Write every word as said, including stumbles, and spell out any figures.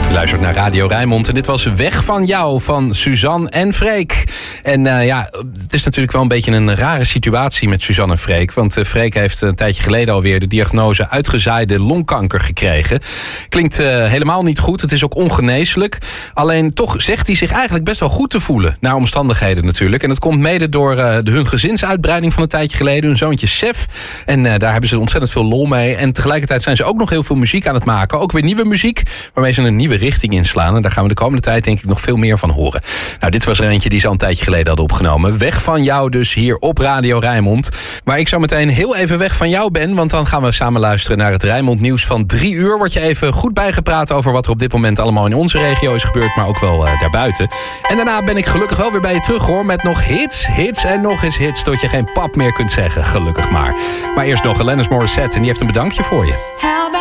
Je luistert naar Radio Rijnmond en dit was Weg van jou van Suzanne en Freek. En uh, ja, het is natuurlijk wel een beetje een rare situatie met Suzanne en Freek. Want uh, Freek heeft een tijdje geleden alweer de diagnose uitgezaaide longkanker gekregen. Klinkt uh, helemaal niet goed, het is ook ongeneeslijk. Alleen toch zegt hij zich eigenlijk best wel goed te voelen. Naar omstandigheden natuurlijk. En dat komt mede door uh, de, hun gezinsuitbreiding van een tijdje geleden. Hun zoontje Sef. En uh, daar hebben ze ontzettend veel lol mee. En tegelijkertijd zijn ze ook nog heel veel muziek aan het maken. Ook weer nieuwe muziek, waarmee ze een nieuwe richting inslaan. En daar gaan we de komende tijd denk ik nog veel meer van horen. Nou, dit was er eentje die ze al een tijdje geleden hadden opgenomen. Weg van jou dus hier op Radio Rijnmond. Waar ik zo meteen heel even weg van jou ben. Want dan gaan we samen luisteren naar het Rijnmond nieuws van drie uur. Word je even goed bijgepraat over wat er op dit moment allemaal in onze regio is gebeurd. Maar ook wel uh, daarbuiten. En daarna ben ik gelukkig wel weer bij je terug hoor. Met nog hits, hits en nog eens hits. Tot je geen pap meer kunt zeggen. Gelukkig maar. Maar eerst nog Alanis Morissette. En die heeft een bedankje voor je.